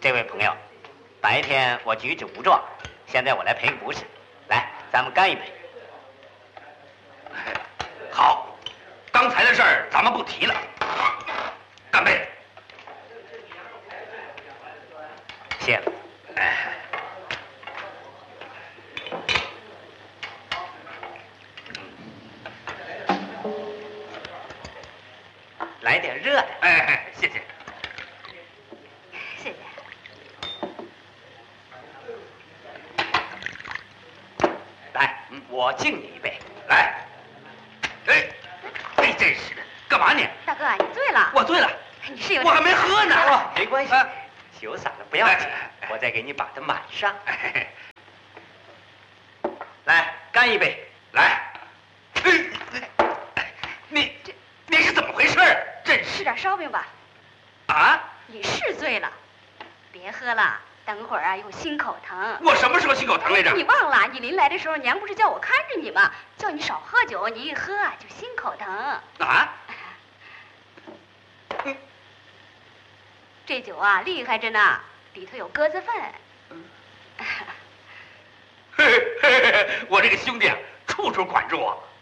这位朋友，白天我举止无状，现在我来赔个不是。来，咱们干一杯。 好，刚才的事儿咱们不提了，干杯！ 谢了。来点热的。 哎，谢谢。 谢谢。 来，我敬你一杯。 来，哎，真是的，干嘛你？ 大哥，你醉了。 我醉了。 你是有我还没喝呢。 没关系，酒洒了不要紧，我再给你把它满上。来，干一杯。 来，你是怎么回事？真是。 吃点烧饼吧。 啊？ 你是醉了，别喝了，等会儿啊又心口疼。 我什么时候心口疼来着？ 你忘了？你临来的时候，娘不是叫我看着你吗？叫你少喝酒，你一喝啊就心口疼。 啊？ 这酒啊厉害着呢，里头有鸽子粪。 我这个兄弟啊，处处管住我。